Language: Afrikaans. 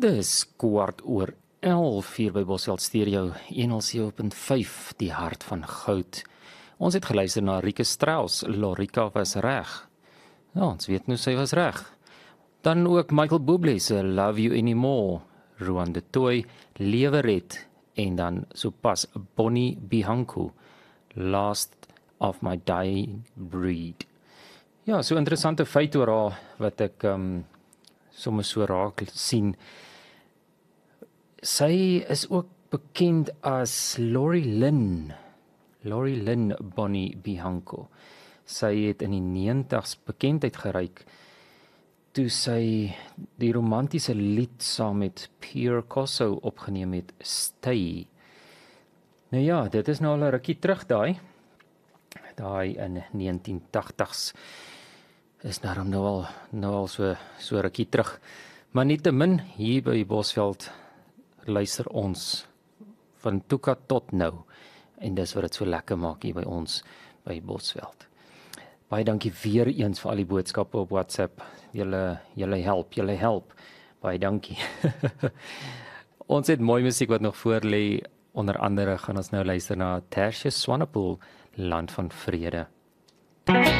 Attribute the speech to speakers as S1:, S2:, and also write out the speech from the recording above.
S1: Dis 11:15 hier by Bosveld Stereo 107.5, die hart van goud. Ons het geluister na Rike Strauss, Lorika was reg. Ja, ons weet nou sy was reg. Dan ook Michael Bublé se Love You Anymore, Ruan de Toy, Leveret en dan sopas Bonnie Bihanco, Last of My Dying Breed. Ja, so interessante feit oor haar wat ek soms so raak sien. Sy is ook bekend as Lori Lynn Bonnie Bihanco. Sy het in die 90's bekendheid geryk toe sy die romantiese lied saam met Pierre Cosso opgeneem het, Stay. Nou ja, dit is nou al 'n rukkie terug daai in 1980's is daarom nou al so rukkie terug. Maar nietemin, hier by Bosveld luister ons van Tuka tot nou. En dis wat dit so lekker maak hier by ons by Bosveld. Baie dankie weer eens vir al die boodskappe op WhatsApp. Julle help. Baie dankie. Ons het mooi musiek wat nog voor lê. Onder andere gaan ons nou luister na Tertius Swanepoel, Land van Vrede.